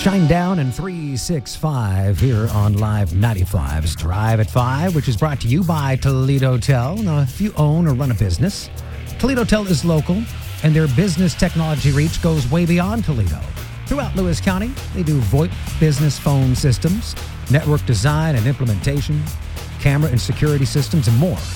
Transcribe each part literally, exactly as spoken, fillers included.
Shinedown and three six five here on Live ninety-five's Drive at five, which is brought to you by Toledo Tel. Now, if you own or run a business, Toledo Tel is local, and their business technology reach goes way beyond Toledo. Throughout Lewis County, they do VoIP business phone systems, network design and implementation, camera and security systems, and more.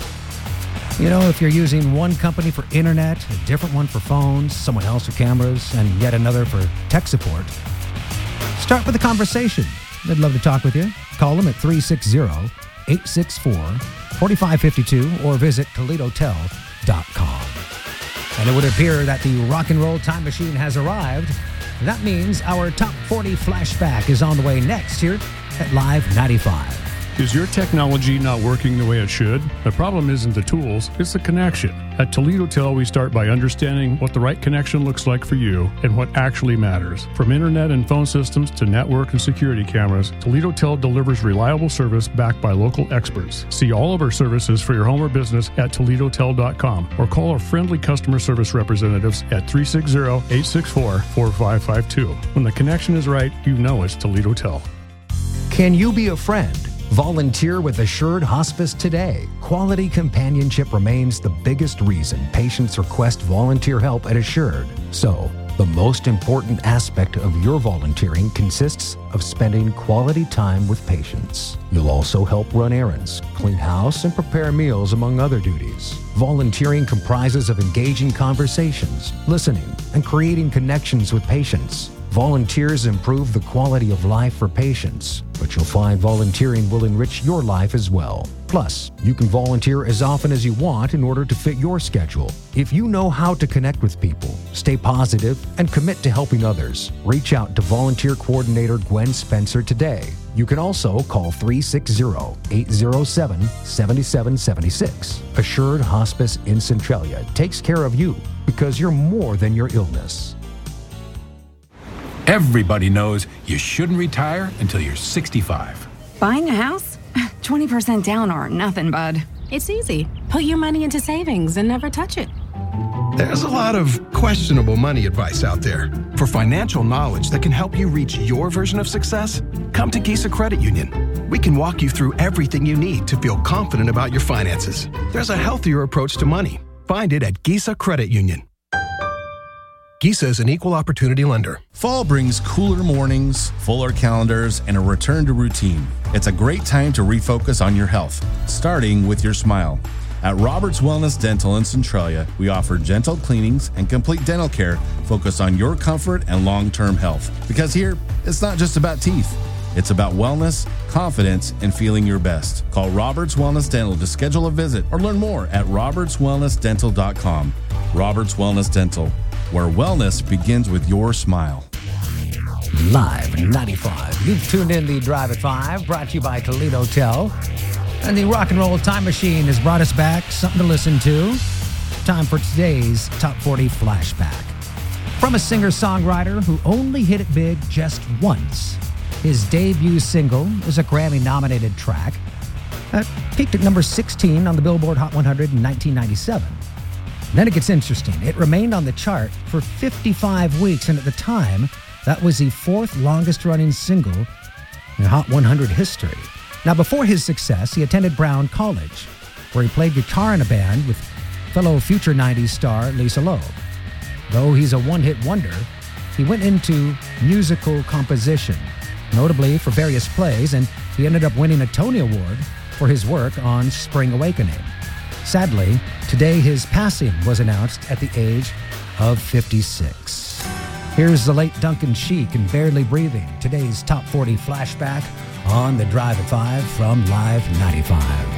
You know, if you're using one company for internet, a different one for phones, someone else for cameras, and yet another for tech support, start with a conversation. They'd love to talk with you. Call them at three six zero, eight six four, four five five two or visit Toledo Tel dot com. And it would appear that the rock and roll time machine has arrived. That means our Top forty Flashback is on the way next here at Live ninety-five. Is your technology not working the way it should? The problem isn't the tools, it's the connection. At Toledo Tel, we start by understanding what the right connection looks like for you and what actually matters. From internet and phone systems to network and security cameras, Toledo Tel delivers reliable service backed by local experts. See all of our services for your home or business at Toledo Tel dot com or call our friendly customer service representatives at three six zero, eight six four, four five five two. When the connection is right, you know it's Toledo Tel. Can you be a friend? Volunteer with Assured Hospice today. Quality companionship remains the biggest reason patients request volunteer help at Assured. So, the most important aspect of your volunteering consists of spending quality time with patients. You'll also help run errands, clean house, and prepare meals, among other duties. Volunteering comprises of engaging conversations, listening, and creating connections with patients. Volunteers improve the quality of life for patients, but you'll find volunteering will enrich your life as well. Plus, you can volunteer as often as you want in order to fit your schedule. If you know how to connect with people, stay positive, and commit to helping others, reach out to Volunteer Coordinator Gwen Spencer today. You can also call three six zero, eight zero seven, seven seven seven six. Assured Hospice in Centralia takes care of you because you're more than your illness. Everybody knows you shouldn't retire until you're sixty-five. Buying a house? twenty percent down or nothing, bud. It's easy. Put your money into savings and never touch it. There's a lot of questionable money advice out there. For financial knowledge that can help you reach your version of success, come to Gisa Credit Union. We can walk you through everything you need to feel confident about your finances. There's a healthier approach to money. Find it at Gisa Credit Union. Gisa is an equal opportunity lender. Fall brings cooler mornings, fuller calendars, and a return to routine. It's a great time to refocus on your health, starting with your smile. At Roberts Wellness Dental in Centralia, we offer gentle cleanings and complete dental care focused on your comfort and long-term health. Because here, it's not just about teeth. It's about wellness, confidence, and feeling your best. Call Roberts Wellness Dental to schedule a visit or learn more at roberts wellness dental dot com. Roberts Wellness Dental, where wellness begins with your smile. Live ninety-five. You've tuned in the Drive at five, brought to you by Toledo Tel. And the rock and roll time machine has brought us back something to listen to. Time for today's Top forty Flashback. From a singer-songwriter who only hit it big just once. His debut single is a Grammy-nominated track that peaked at number sixteen on the Billboard Hot one hundred in nineteen ninety-seven. Then it gets interesting. It remained on the chart for fifty-five weeks, and at the time, that was the fourth longest-running single in Hot one hundred history. Now, before his success, he attended Brown College, where he played guitar in a band with fellow future nineties star Lisa Loeb. Though he's a one-hit wonder, he went into musical composition, notably for various plays, and he ended up winning a Tony Award for his work on Spring Awakening. Sadly, today his passing was announced at the age of fifty-six. Here's the late Duncan Sheik and Barely Breathing, today's Top forty Flashback on the Drive at five from Live ninety-five.